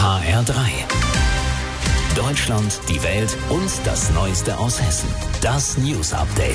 HR3. Deutschland, die Welt und das Neueste aus Hessen. Das News Update.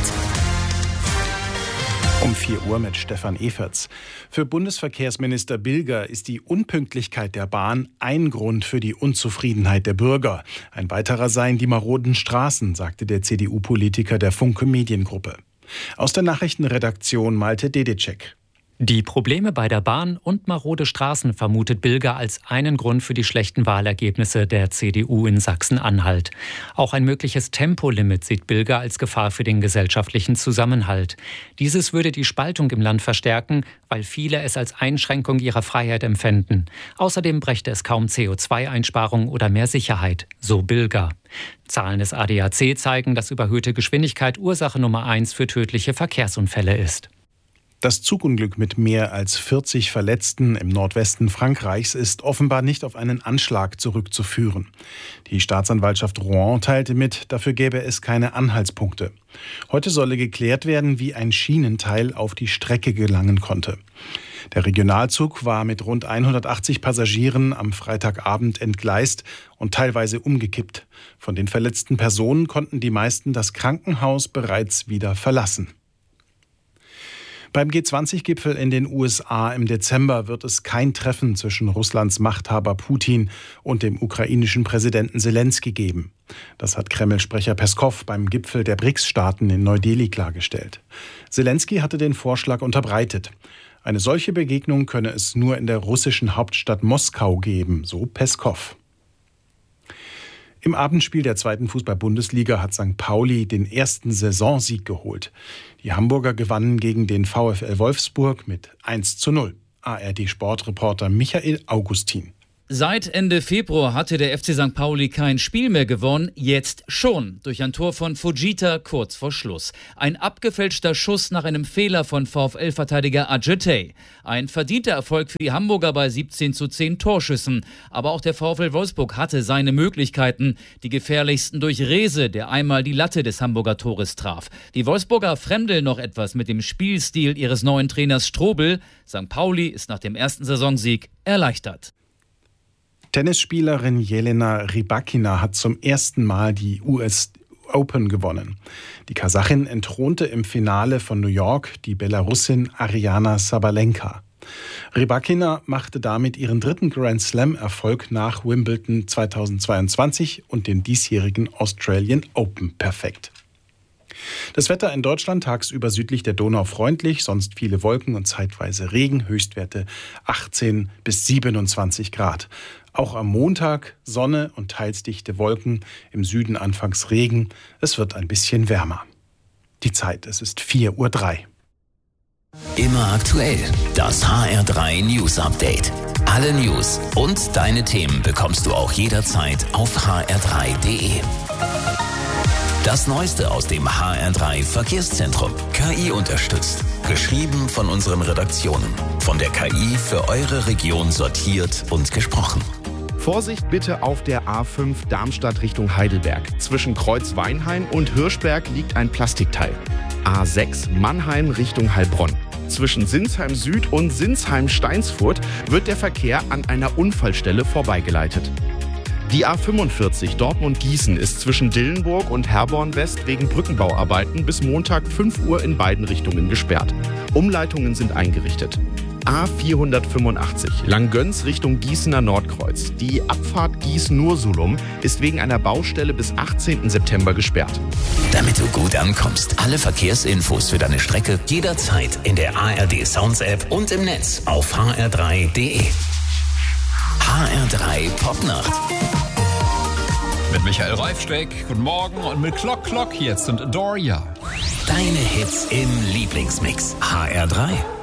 Um 4 Uhr mit Stefan Everts. Für Bundesverkehrsminister Bilger ist die Unpünktlichkeit der Bahn ein Grund für die Unzufriedenheit der Bürger. Ein weiterer seien die maroden Straßen, sagte der CDU-Politiker der Funke Mediengruppe. Aus der Nachrichtenredaktion Malte Dedicek. Die Probleme bei der Bahn und marode Straßen vermutet Bilger als einen Grund für die schlechten Wahlergebnisse der CDU in Sachsen-Anhalt. Auch ein mögliches Tempolimit sieht Bilger als Gefahr für den gesellschaftlichen Zusammenhalt. Dieses würde die Spaltung im Land verstärken, weil viele es als Einschränkung ihrer Freiheit empfänden. Außerdem brächte es kaum CO2-Einsparung oder mehr Sicherheit, so Bilger. Zahlen des ADAC zeigen, dass überhöhte Geschwindigkeit Ursache Nummer 1 für tödliche Verkehrsunfälle ist. Das Zugunglück mit mehr als 40 Verletzten im Nordwesten Frankreichs ist offenbar nicht auf einen Anschlag zurückzuführen. Die Staatsanwaltschaft Rouen teilte mit, dafür gäbe es keine Anhaltspunkte. Heute solle geklärt werden, wie ein Schienenteil auf die Strecke gelangen konnte. Der Regionalzug war mit rund 180 Passagieren am Freitagabend entgleist und teilweise umgekippt. Von den verletzten Personen konnten die meisten das Krankenhaus bereits wieder verlassen. Beim G20-Gipfel in den USA im Dezember wird es kein Treffen zwischen Russlands Machthaber Putin und dem ukrainischen Präsidenten Selenskyj geben. Das hat Kreml-Sprecher Peskow beim Gipfel der BRICS-Staaten in Neu-Delhi klargestellt. Selenskyj hatte den Vorschlag unterbreitet. Eine solche Begegnung könne es nur in der russischen Hauptstadt Moskau geben, so Peskow. Im Abendspiel der 2. Fußball-Bundesliga hat St. Pauli den ersten Saisonsieg geholt. Die Hamburger gewannen gegen den VfL Wolfsburg mit 1:0. ARD-Sportreporter Michael Augustin. Seit Ende Februar hatte der FC St. Pauli kein Spiel mehr gewonnen, jetzt schon, durch ein Tor von Fujita kurz vor Schluss. Ein abgefälschter Schuss nach einem Fehler von VfL-Verteidiger Adjetey. Ein verdienter Erfolg für die Hamburger bei 17:10 Torschüssen. Aber auch der VfL Wolfsburg hatte seine Möglichkeiten, die gefährlichsten durch Rehse, der einmal die Latte des Hamburger Tores traf. Die Wolfsburger fremdeln noch etwas mit dem Spielstil ihres neuen Trainers Strobel. St. Pauli ist nach dem ersten Saisonsieg erleichtert. Tennisspielerin Jelena Rybakina hat zum ersten Mal die US Open gewonnen. Die Kasachin entthronte im Finale von New York die Belarusin Ariana Sabalenka. Rybakina machte damit ihren 3. Grand Slam-Erfolg nach Wimbledon 2022 und den diesjährigen Australian Open perfekt. Das Wetter in Deutschland tagsüber südlich der Donau freundlich, sonst viele Wolken und zeitweise Regen, Höchstwerte 18 bis 27 Grad. Auch am Montag Sonne und teils dichte Wolken, im Süden anfangs Regen. Es wird ein bisschen wärmer. Die Zeit, es ist 4:03 Uhr. Immer aktuell, das HR3 News Update. Alle News und deine Themen bekommst du auch jederzeit auf hr3.de. Das Neueste aus dem HR3 Verkehrszentrum. KI unterstützt. Geschrieben von unseren Redaktionen. Von der KI für eure Region sortiert und gesprochen. Vorsicht bitte auf der A5 Darmstadt Richtung Heidelberg. Zwischen Kreuz-Weinheim und Hirschberg liegt ein Plastikteil. A6 Mannheim Richtung Heilbronn. Zwischen Sinsheim Süd und Sinsheim Steinsfurt wird der Verkehr an einer Unfallstelle vorbeigeleitet. Die A45 Dortmund-Gießen ist zwischen Dillenburg und Herborn West wegen Brückenbauarbeiten bis Montag 5 Uhr in beiden Richtungen gesperrt. Umleitungen sind eingerichtet. A485 Langgöns Richtung Gießener Nordkreuz. Die Abfahrt Gieß-Nursulum ist wegen einer Baustelle bis 18. September gesperrt. Damit du gut ankommst, alle Verkehrsinfos für deine Strecke jederzeit in der ARD Sounds App und im Netz auf hr3.de. HR3 Popnacht. Mit Michael Reifsteck, guten Morgen, und mit Clock jetzt und Doria. Deine Hits im Lieblingsmix. HR3.